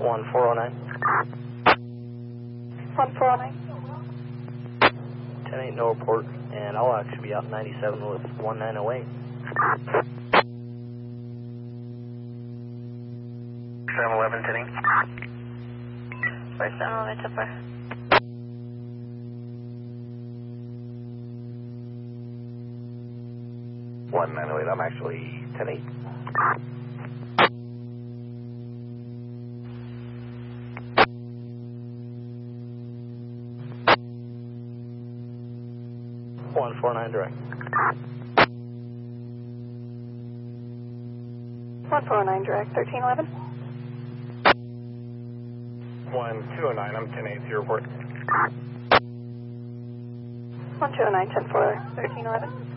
1409. 1409. 10-8, no report, and I'll actually be out 97 with 1908. 711, 10-8. First 711, so far. One 908, I'm actually 10-8. One 49 direct. 1409 direct, 1311. 1209, I'm 10-8, to your report. 1209, 10-4, 1311.